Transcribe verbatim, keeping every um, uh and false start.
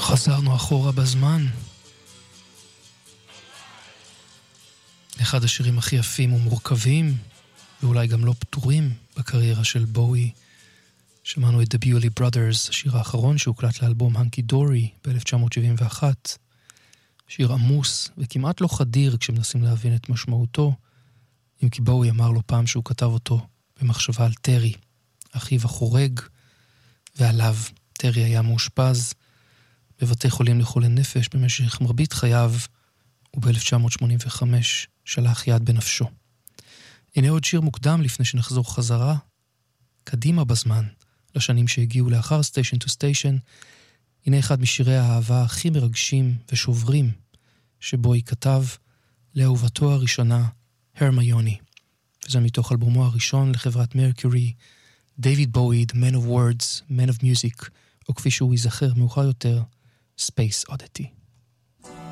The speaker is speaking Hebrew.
חזרנו אחורה בזמן. אחד השירים הכי יפים ומורכבים, ואולי גם לא פתורים בקריירה של בואי. שמענו את The Bewley Brothers, השיר האחרון שהוקלט לאלבום הנקי דורי ב-אלף תשע מאות שבעים ואחת. שיר עמוס וכמעט לא חדיר כשמנסים להבין את משמעותו, אם כי בואי אמר לו פעם שהוא כתב אותו במחשבה על טרי, אחיו החורג, ועליו. טרי היה מאושפז בבתי חולים לחולי נפש במשך מרבית חייו, וב-אלף תשע מאות שמונים וחמש שלח יד בנפשו. הנה עוד שיר מוקדם לפני שנחזור חזרה, קדימה בזמן, לשנים שהגיעו לאחר Station to Station. הנה אחד משירי האהבה הכי מרגשים ושוברים, שבו היא כתב לאהובתו הראשונה, הרמיוני. וזה מתוך אלבומו הראשון לחברת מרקיורי, דיוויד בואי, The Man of Words, Man of Music, או כפי שהוא ייזכר מאוחר יותר, Space Oddity.